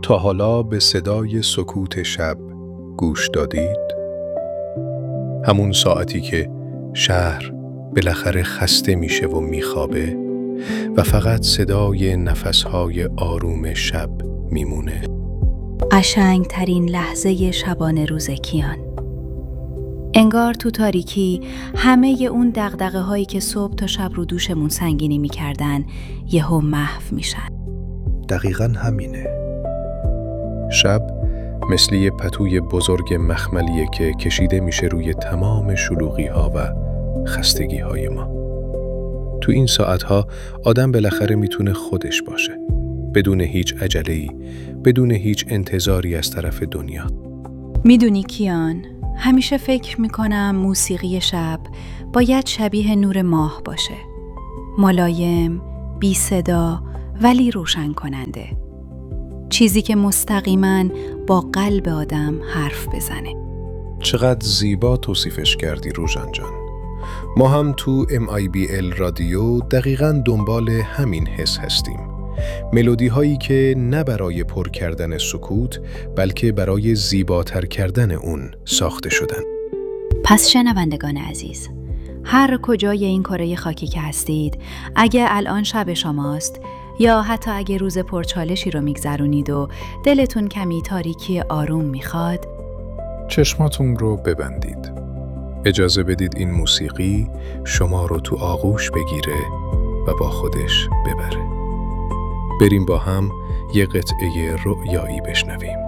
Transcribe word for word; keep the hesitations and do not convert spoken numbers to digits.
تا حالا به صدای سکوت شب گوش دادید؟ همون ساعتی که شهر بالاخره خسته میشه و میخوابه و فقط صدای نفسهای آروم شب میمونه. قشنگترین لحظه شبانه روز کیان. انگار تو تاریکی همه ی اون دغدغه هایی که صبح تا شب رو دوشمون سنگینی میکردن یهو محو میشن. دقیقاً همینه. شب مثل یه پتوی بزرگ مخملیه که کشیده میشه روی تمام شلوغی ها و خستگی های ما. تو این ساعتها آدم بالاخره میتونه خودش باشه، بدون هیچ عجله‌ای، بدون هیچ انتظاری از طرف دنیا. میدونی کیان، همیشه فکر میکنم موسیقی شب باید شبیه نور ماه باشه. ملایم، بی صدا ولی روشن کننده. چیزی که مستقیما با قلب آدم حرف بزنه. چقدر زیبا توصیفش کردی روژان جان. ما هم تو ام آی بی ال رادیو دقیقاً دنبال همین حس هستیم. ملودی هایی که نه برای پر کردن سکوت بلکه برای زیباتر کردن اون ساخته شدن. پس شنوندگان عزیز، هر کجای این کره خاکی که هستید، اگه الان شب شماست یا حتی اگه روز پرچالشی رو میگذرونید و دلتون کمی تاریکی آروم میخواد، چشماتون رو ببندید. اجازه بدید این موسیقی شما رو تو آغوش بگیره و با خودش ببره. بریم با هم یه قطعه رؤیایی بشنویم.